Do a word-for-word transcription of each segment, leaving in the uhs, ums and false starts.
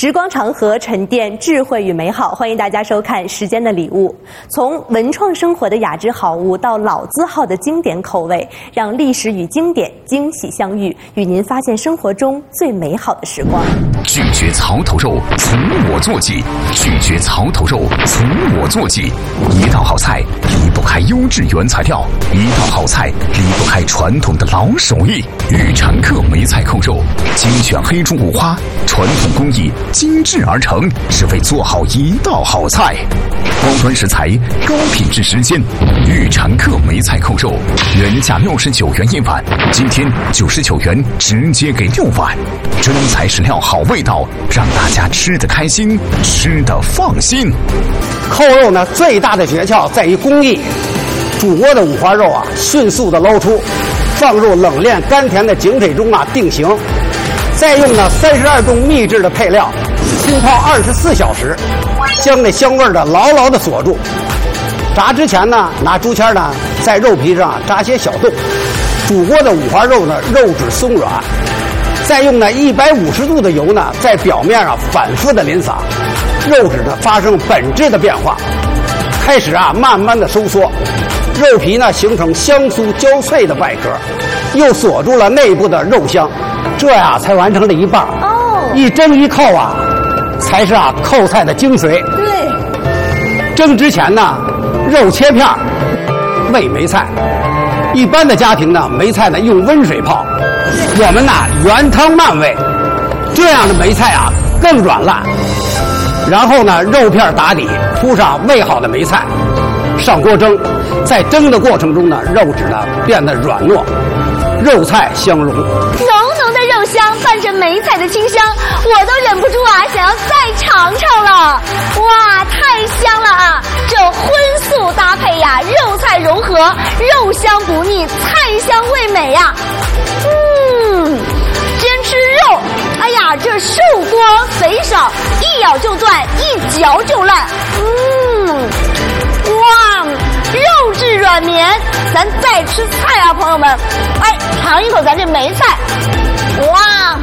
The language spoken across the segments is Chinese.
时光长河，沉淀智慧与美好。欢迎大家收看《时间的礼物》，从文创生活的雅致好物到老字号的经典口味，让历史与经典惊喜相遇，与您发现生活中最美好的时光。 拒绝槽头肉，从我做起；拒绝槽头肉，从我做起。一道好菜离不开优质原材料，一道好菜离不开传统的老手艺。玉禅客梅菜扣肉，精选黑猪五花，传统工艺精致而成，是为做好一道好菜。高端食材，高品质时间。玉禅客梅菜扣肉，原价六十九元一碗，今天九十九元直接给六碗。真材实料，好味道，让大家吃得开心，吃得放心。 扣肉呢，最大的诀窍在于工艺。煮过的五花肉啊，迅速的捞出，放入冷链甘甜的井水中啊定型，再用呢三十二种秘制的配料，浸泡二十四小时，将那香味儿的牢牢的锁住。炸之前呢，拿竹签呢在肉皮上扎些小洞，煮过的五花肉呢肉质松软，再用呢一百五十度的油呢在表面上反复的淋洒，肉质呢发生本质的变化，开始啊慢慢的收缩，肉皮呢形成香酥焦脆的外壳，又锁住了内部的肉香，这呀才完成了一半。哦，一蒸一扣啊，才是啊扣菜的精髓。 对， 蒸之前呢，肉切片，煨梅菜。一般的家庭呢，梅菜呢用温水泡，我们呢原汤慢煨，这样的梅菜啊更软烂。然后呢，肉片打底，铺上煨好的梅菜，上锅蒸。在蒸的过程中呢，肉质呢变得软糯，肉菜相融，浓浓的肉香伴着梅菜的清香，我都忍不住啊想要再尝尝了。哇，太香了啊！这荤素搭配呀，肉菜融合，肉香不腻，菜香味美呀。嗯，先吃肉，哎呀，这瘦多肥少，一咬就断，一嚼就烂。嗯，哇，肉质软绵。咱再吃菜啊，朋友们，哎，尝一口咱这梅菜，哇，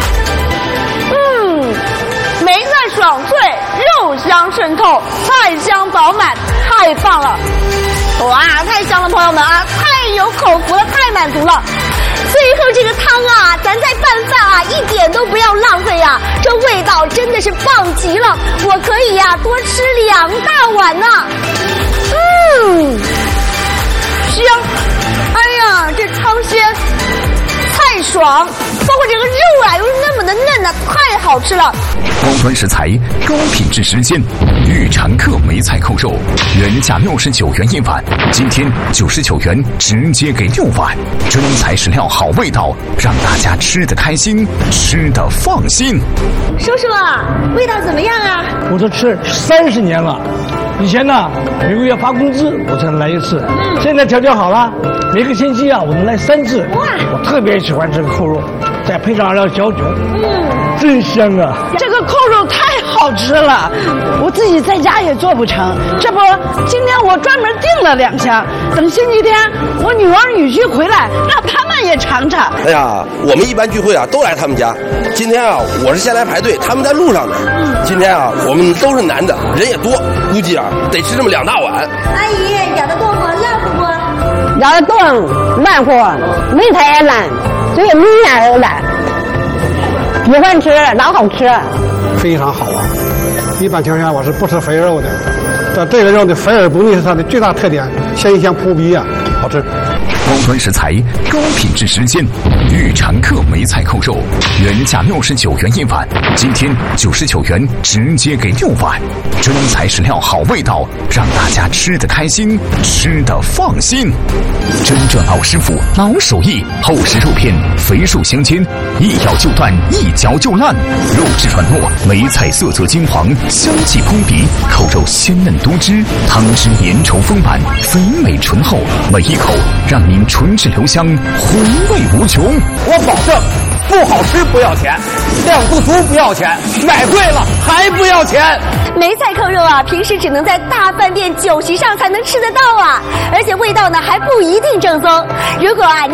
嗯，梅菜爽脆，肉香渗透，菜香饱满，太棒了！哇，太香了，朋友们啊，太有口福了，太满足了。最后这个汤啊，咱再拌饭啊，一点都不要浪费啊！这味道真的是棒极了，我可以呀、啊、多吃两大碗呢。嗯，香！哎呀，这汤鲜，菜爽，包括这个肉啊又是那么的嫩啊，太好吃了。 高端食材，高品质时间。玉禅客梅菜扣肉，原价六十九元一碗，今天九十九元直接给六碗。真材实料，好味道，让大家吃得开心，吃得放心。 叔叔啊，味道怎么样啊？ 我都吃三十年了。以前呢，每个月发工资我才能来一次，嗯、现在条件好了，每个星期啊我能来三次。哇！我特别喜欢这个扣肉，再配上二料小酒，嗯，真香啊！ 这个扣肉太好吃了，我自己在家也做不成。这不，今天我专门订了两箱，等星期天我女儿女婿回来，让他们也尝尝。 哎呀，我们一般聚会啊都来他们家，今天啊我是先来排队，他们在路上呢。嗯、今天啊我们都是男的，人也多，估计啊得吃这么两大碗。 阿姨，咬得动吗？烂乎不？ 咬得动，烂乎，梅菜也烂，所以米面也烂。喜欢吃，老好吃， 非常好啊！一般情况下我是不吃肥肉的，但这个肉的肥而不腻是它的最大特点，鲜香扑鼻啊，好吃。 高端食材，高品质时间。玉禅客梅菜扣肉，原价六十九元一碗，今天九十九元直接给六碗。真材实料，好味道，让大家吃得开心，吃得放心。真正老师傅，老手艺，厚实肉片，肥瘦相间，一咬就断，一嚼就烂。肉质软糯，梅菜色泽金黄，香气扑鼻，扣肉鲜嫩多汁，汤汁粘稠丰满，肥美醇厚，每一口让您唇齿留香，回味无穷。 我保证，不好吃不要钱，量不足不要钱，买贵了还不要钱。 梅菜扣肉啊，平时只能在大饭店酒席上才能吃得到啊，而且味道呢还不一定正宗。如果啊